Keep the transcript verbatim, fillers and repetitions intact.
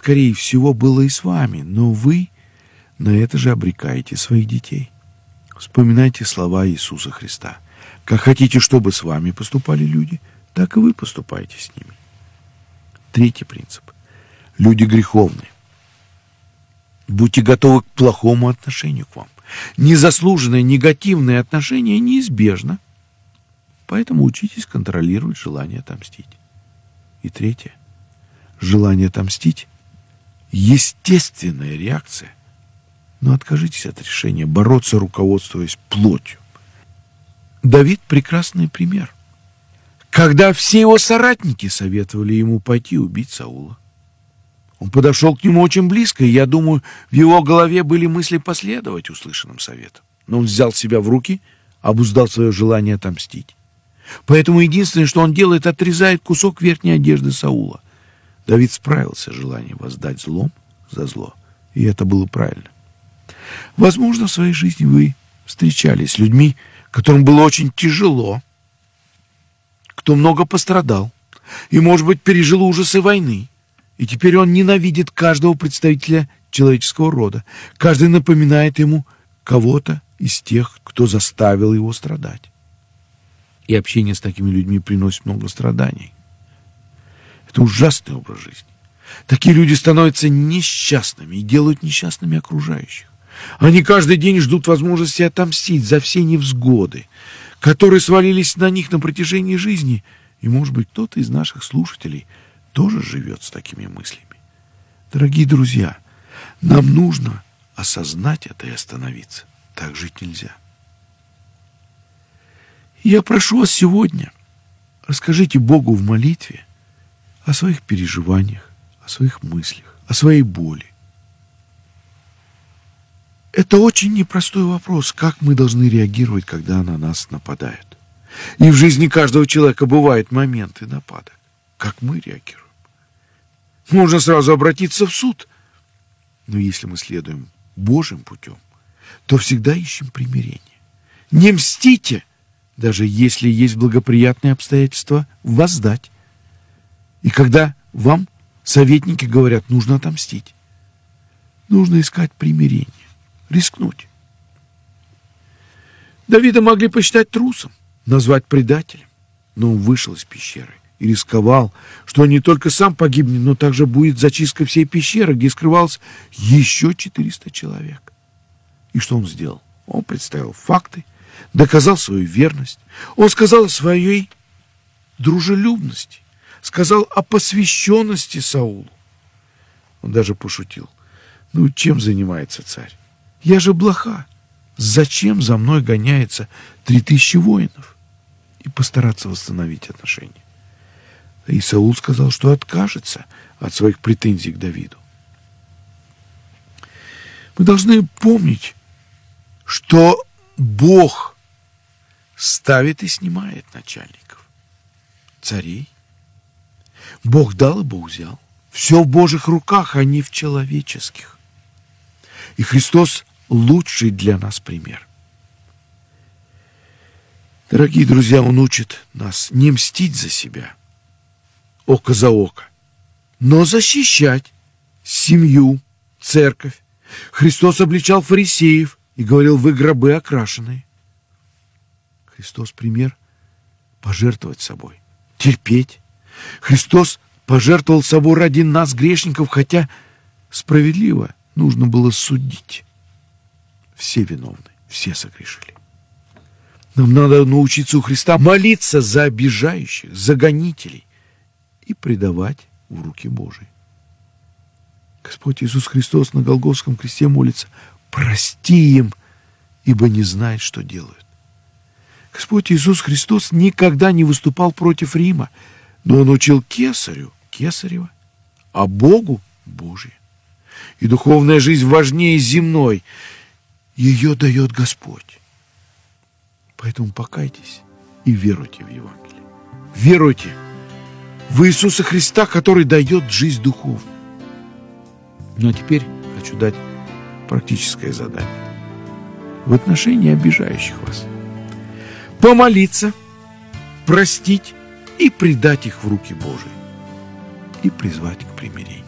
скорее всего, было и с вами, но вы на это же обрекаете своих детей. Вспоминайте слова Иисуса Христа. Как хотите, чтобы с вами поступали люди, так и вы поступайте с ними. Третий принцип. Люди греховные. Будьте готовы к плохому отношению к вам. Незаслуженное негативное отношение неизбежно. Поэтому учитесь контролировать желание отомстить. И третье. Желание отомстить – естественная реакция. Но откажитесь от решения бороться, руководствуясь плотью. Давид – прекрасный пример. Когда все его соратники советовали ему пойти убить Саула, он подошел к нему очень близко, и, я думаю, в его голове были мысли последовать услышанным советам. Но он взял себя в руки, обуздал свое желание отомстить. Поэтому единственное, что он делает, отрезает кусок верхней одежды Саула. Давид справился с желанием воздать злом за зло, и это было правильно. Возможно, в своей жизни вы встречались с людьми, которым было очень тяжело, кто много пострадал и, может быть, пережил ужасы войны. И теперь он ненавидит каждого представителя человеческого рода. Каждый напоминает ему кого-то из тех, кто заставил его страдать. И общение с такими людьми приносит много страданий. Это ужасный образ жизни. Такие люди становятся несчастными и делают несчастными окружающих. Они каждый день ждут возможности отомстить за все невзгоды, которые свалились на них на протяжении жизни. И, может быть, кто-то из наших слушателей тоже живет с такими мыслями. Дорогие друзья, нам нужно осознать это и остановиться. Так жить нельзя. Я прошу вас сегодня, расскажите Богу в молитве о своих переживаниях, о своих мыслях, о своей боли. Это очень непростой вопрос, как мы должны реагировать, когда на нас нападают. И в жизни каждого человека бывают моменты нападок. Как мы реагируем? Можно сразу обратиться в суд. Но если мы следуем Божьим путем, то всегда ищем примирение. Не мстите, даже если есть благоприятные обстоятельства, воздать. И когда вам советники говорят, нужно отомстить, нужно искать примирение, рискнуть. Давида могли посчитать трусом, назвать предателем, но он вышел из пещеры и рисковал, что он не только сам погибнет, но также будет зачистка всей пещеры, где скрывалось еще четыреста человек. И что он сделал? Он представил факты, доказал свою верность, он сказал о своей дружелюбности, сказал о посвященности Саулу. Он даже пошутил. Ну, чем занимается царь? Я же блоха. Зачем за мной гоняется три тысячи воинов? И постараться восстановить отношения. И Саул сказал, что откажется от своих претензий к Давиду. Мы должны помнить, что Бог ставит и снимает начальников, царей. Бог дал, и Бог взял. Все в Божьих руках, а не в человеческих. И Христос лучший для нас пример. Дорогие друзья, Он учит нас не мстить за себя, око за око, но защищать семью, церковь. Христос обличал фарисеев и говорил: вы гробы окрашенные. Христос пример пожертвовать собой, терпеть. Христос пожертвовал собой ради нас, грешников, хотя справедливо нужно было судить. Все виновны, все согрешили. Нам надо научиться у Христа молиться за обижающих, за гонителей и предавать в руки Божии. Господь Иисус Христос на Голгофском кресте молится: прости им, ибо не знают, что делают. Господь Иисус Христос никогда не выступал против Рима, но Он учил кесарю кесарева, а Богу Божие. И духовная жизнь важнее земной. Ее дает Господь. Поэтому покайтесь и веруйте в Евангелие. Веруйте в Иисуса Христа, который дает жизнь духовную. Ну а теперь хочу дать практическое задание в отношении обижающих вас. Помолиться, простить и предать их в руки Божии. И призвать к примирению.